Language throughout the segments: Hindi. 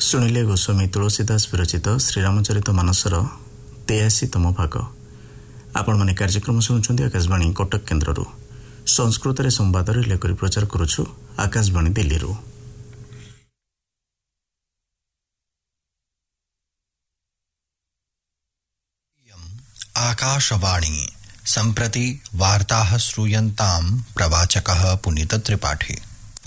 ଶୁଣିଲେ ଗୋସ୍ୱାମୀ ତୁଳସୀଦାସ ବିରଚିତ ଶ୍ରୀରାମଚରିତ ମାନସର 83ତମ ଭାଗ। ଆପଣମାନେ କାର୍ଯ୍ୟକ୍ରମ ଶୁଣୁଛନ୍ତି ଆକାଶବାଣୀ କଟକ କେନ୍ଦ୍ରରୁ। ସଂସ୍କୃତରେ ସମ୍ବାଦ ରିଲେ କରି ପ୍ରଚାର କରୁଛୁ ଆକାଶବାଣୀ ଦିଲ୍ଲୀରୁ। आकाशवाणी सम्प्रति वार्ताः श्रूयन्तां प्रवाचकः पुनीत त्रिपाठी।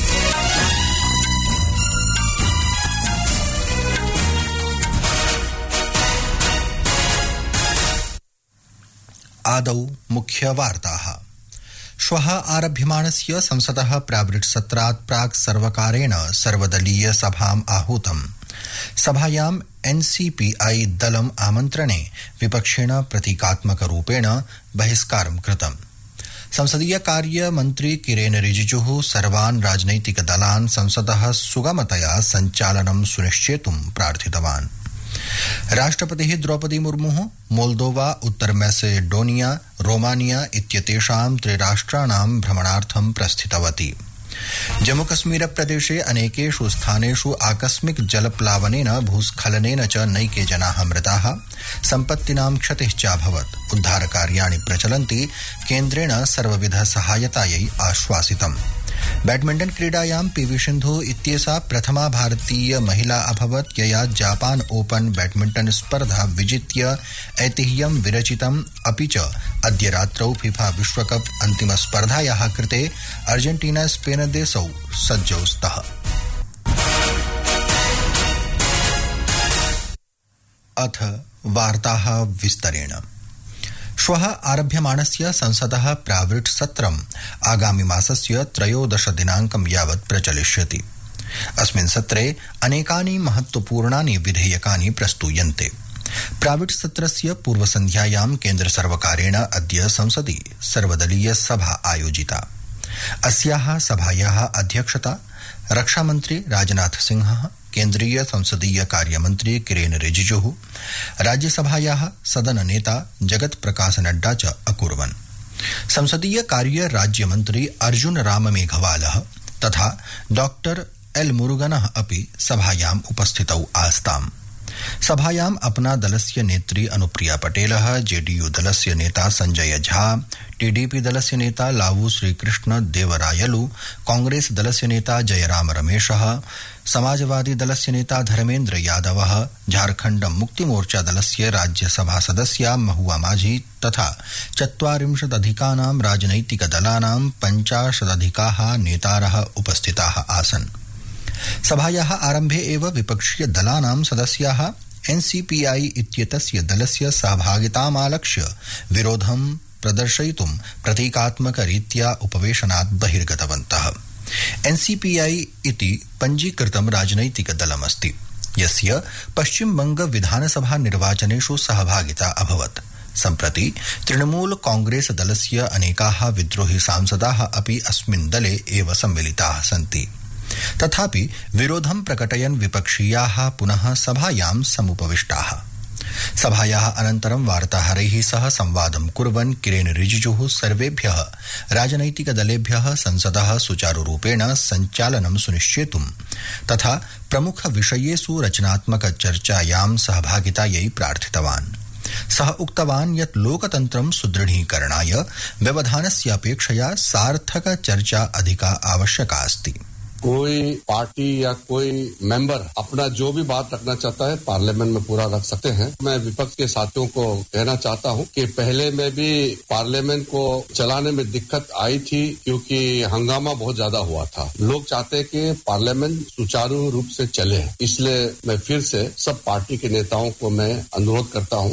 आदौ मुख्यवार्ताः। श्वः आरभ्यमाणस्य संसदः प्रावृट्सत्रात् प्राक् सर्वकारेण सर्वदलीय सभाम् आहूतम्। सभायाम् एनसीपीआई दलम् आमन्त्रणे विपक्षेण प्रतीकात्मकरूपेण बहिष्कारं कृतम्। संसदीय कार्य मन्त्री किरेन रिजिजुः सर्वान् राजनैतिकदलान् संसदः सुगमतया सञ्चालनं सुनिश्चेतुं प्रार्थितवान्। राष्ट्रपतिः द्रौपदी मुर्मुः मोल्दोवा, उत्तर मैसेडोनिया, रोमानिया इत्येतेषां त्रिराष्ट्राणां भ्रमणार्थं प्रस्थितवती। जम्मूकश्मीर प्रदेशे अनेकेषु स्थानेषु आकस्मिक जलप्लावनेन भूस्खलनेन च नैके जनाः मृताः, सम्पत्तीनां क्षतिश्चाभवत्। उद्धारकार्याणि प्रचलन्ति, केन्द्रेण सर्वविध सहायतायै आश्वासितम्। बैडमिण्टन क्रीडायां पीवी सिन्धु इत्येषा प्रथमा भारतीय महिला अभवत्, यया जापान ओपन बैडमिण्टन स्पर्धा विजित्य ऐतिह्यं विरचितम्। अपि च अद्य रात्रौ फीफा विश्वकप अन्तिमस्पर्धायाः कृते अर्जेन्टीना स्पेन देशौ सज्जौ स्तः। अथ वार्ताः विस्तरेण। श्वः आरभ्यमाणस्य संसदः प्रावृट् सत्रम् आगामि मासस्य 13 दिनाङ्कं यावत् प्रचलिष्यति। अस्मिन् सत्रे अनेकानि महत्वपूर्णानि विधेयकानि प्रस्तूयन्ते। प्रावृट् सत्रस्य पूर्वसन्ध्यायां केन्द्रसर्वकारेण अद्य संसदि सर्वदलीय सभा आयोजिता। अस्याः सभायाः अध्यक्षता रक्षामन्त्री राजनाथ सिंहः, केन्द्रीय संसदीय कार्यमन्त्री किरेन रिजिजुः, राज्यसभायाः सदननेता जगत प्रकाश नड्डा च अकुर्वन्। संसदीय कार्य राज्यमन्त्री अर्जुन राम मेघवालः तथा डॉक्टर एल मुरुगनः अपि सभायाम् उपस्थितौ आस्ताम्। सभायाम् अपना दलस्य नेत्री अनुप्रिया पटेलः, जेडीयू दलस्य नेता संजय झा, टीडीपी दलस्य नेता लावू श्रीकृष्ण देवरायलु, कांग्रेस दलस्य नेता जयराम रमेशः, समाजवादी दलस्य नेता धर्मेन्द्र यादवः, झारखण्ड मुक्तिमोर्चा दलस्य राज्यसभा सदस्या महुआ माझी तथा 40 राजनैतिकदलानां 50 नेतारः उपस्थिताः आसन्। सभायाः आरम्भे एव विपक्षीय दलानां सदस्याः एनसीपीआई इत्येतस्य दलस्य सहभागितामालक्ष्य विरोधं प्रदर्शयितुं प्रतीकात्मकरीत्या उपवेशनात् बहिर्गतवन्तः। एनसीपीआई इति पञ्जीकृतं राजनैतिकदलमस्ति, यस्य पश्चिमबंग विधानसभा निर्वाचनेषु सहभागिता अभवत्। सम्प्रति तृणमूल कांग्रेस दलस्य अनेकाः विद्रोही सांसदाः अपि अस्मिन् दले एव सम्मिलिताः सन्ति। तथापि विरोधं प्रकटयन् विपक्षीयाः पुनः सभायां समुपविष्टाः। सभायाः अनन्तरं वार्ताहरैः सह संवादं कुर्वन् किरेन रिजिजुः सर्वेभ्यः राजनैतिकदलेभ्यः संसदः सुचारुरूपेण सञ्चालनं सुनिश्चेतुं तथा प्रमुखविषयेषु रचनात्मक चर्चायां सहभागितायै प्रार्थितवान्। सः उक्तवान् यत् लोकतन्त्रं सुदृढीकरणाय व्यवधानस्यापेक्षया सार्थक चर्चा अधिका आवश्यका अस्ति। कोई पार्टी या कोई मेंबर अपना जो भी बात रखना चाहता है पार्लियामेंट में पूरा रख सकते हैं। मैं विपक्ष के साथियों को कहना चाहता हूं कि पहले में भी पार्लियामेंट को चलाने में दिक्कत आई थी, क्योंकि हंगामा बहुत ज्यादा हुआ था। लोग चाहते हैं कि पार्लियामेंट सुचारू रूप से चले, इसलिए मैं फिर से सब पार्टी के नेताओं को मैं अनुरोध करता हूं